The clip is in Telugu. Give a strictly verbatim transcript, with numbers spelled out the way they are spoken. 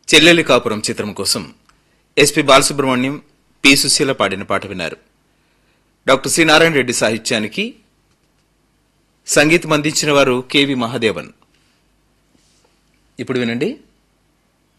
చెల్లెలి కాపురం చిత్రం కోసం ఎస్పి బాలసుబ్రహ్మణ్యం, పి సుశీల పాడిన పాట విన్నారు. డాక్టర్ సి నారాయణ రెడ్డి సాహిత్యానికి సంగీతం అందించిన వారు కెవి మహాదేవన్. ఇప్పుడు వినండి.